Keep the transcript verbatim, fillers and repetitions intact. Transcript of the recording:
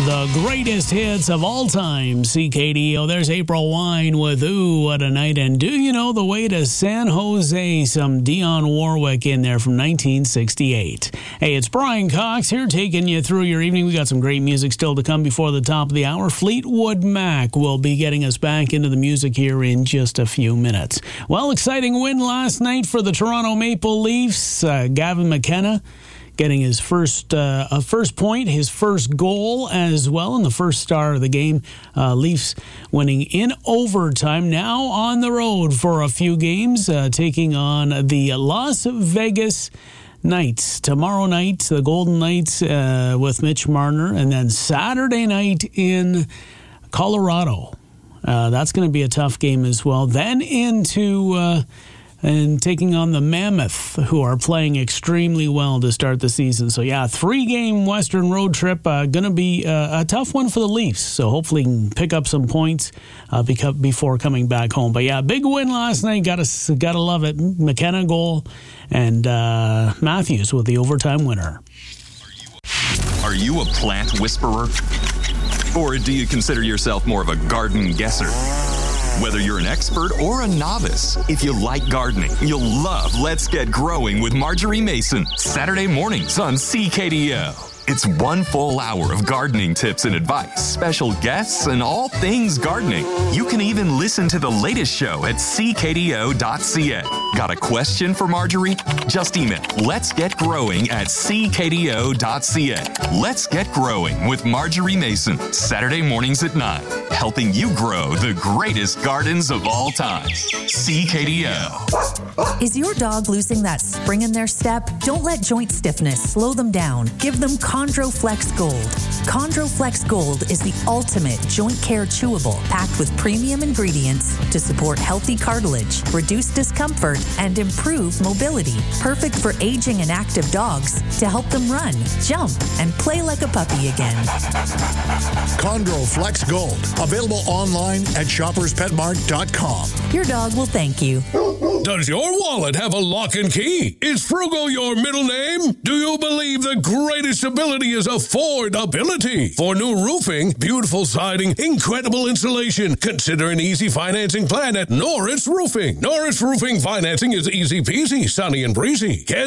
The greatest hits of all time, C K D O. There's April Wine with Ooh, What a Night. And do you know the way to San Jose? Some Dionne Warwick in there from nineteen sixty-eight. Hey, it's Brian Cox here taking you through your evening. We got some great music still to come before the top of the hour. Fleetwood Mac will be getting us back into the music here in just a few minutes. Well, exciting win last night for the Toronto Maple Leafs. Uh, Gavin McKenna getting his first uh, a first point, his first goal as well, and the first star of the game. Uh, Leafs winning in overtime. Now on the road for a few games, uh, taking on the Las Vegas Knights. Tomorrow night, the Golden Knights uh, with Mitch Marner, and then Saturday night in Colorado. Uh, that's going to be a tough game as well. Then into... Uh, and taking on the Mammoth, who are playing extremely well to start the season. So, yeah, three-game Western road trip. Uh, going to be uh, a tough one for the Leafs. So, hopefully, can pick up some points uh, beca- before coming back home. But, yeah, big win last night. Got to gotta love it. McKenna goal and uh, Matthews with the overtime winner. Are you a plant whisperer? Or do you consider yourself more of a garden guesser? Whether you're an expert or a novice, if you like gardening, you'll love Let's Get Growing with Marjorie Mason, Saturday mornings on C K D O. It's one full hour of gardening tips and advice, special guests, and all things gardening. You can even listen to the latest show at c k d o dot c a. Got a question for Marjorie? Just email Let's Get Growing at c k d o dot c a. Let's Get Growing with Marjorie Mason, Saturday mornings at nine, helping you grow the greatest gardens of all time. C K D O. Is your dog losing that spring in their step? Don't let joint stiffness slow them down. Give them ChondroFlex Gold. ChondroFlex Gold is the ultimate joint care chewable, packed with premium ingredients to support healthy cartilage, reduce discomfort, and improve mobility. Perfect for aging and active dogs to help them run, jump, and play like a puppy again. ChondroFlex Gold. Available online at shoppers pet mart dot com. Your dog will thank you. Does your wallet have a lock and key? Is Frugal your middle name? Do you believe the greatest ability is affordability? For new roofing, beautiful siding, incredible insulation, consider an easy financing plan at Norris Roofing. Norris Roofing financing is easy peasy, sunny and breezy. Get